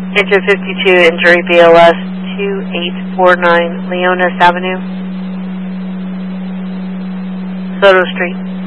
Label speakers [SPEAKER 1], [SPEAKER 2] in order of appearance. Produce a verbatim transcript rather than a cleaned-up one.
[SPEAKER 1] Engine fifty-two, injury B L S two eight four nine Leonis Avenue, Soto Street.